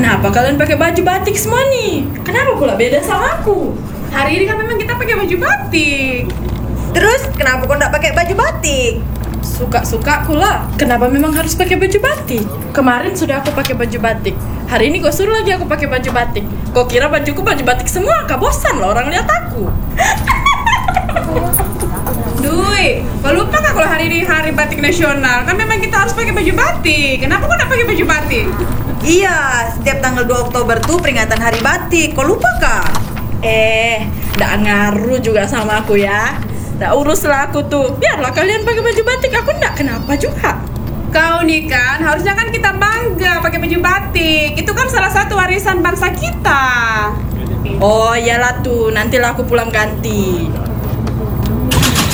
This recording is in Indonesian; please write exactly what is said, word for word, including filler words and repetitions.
Kenapa kalian pakai baju batik semua nih? Kenapa pula beda sama aku? Hari ini kan memang kita pakai baju batik. Terus kenapa kau nggak pakai baju batik? Suka-suka aku lah. Kenapa memang harus pakai baju batik? Kemarin sudah aku pakai baju batik. Hari ini kau suruh lagi aku pakai baju batik. Kau kira bajuku baju batik semua? Kau bosan lah orang lihat aku. Dui, kau lupa kah kalau hari ini hari batik nasional? Kan memang kita harus pakai baju batik. Kenapa kau nggak pakai baju batik? Iya, setiap tanggal dua Oktober tuh peringatan hari batik. Kau lupa kah? Eh, nggak ngaruh juga sama aku ya. Nggak uruslah aku tuh. Biarlah kalian pakai baju batik. Aku nggak kenapa juga. Kau nih kan, harusnya kan kita bangga pakai baju batik. Itu kan salah satu warisan bangsa kita. Oh iyalah tuh, nantilah aku pulang ganti.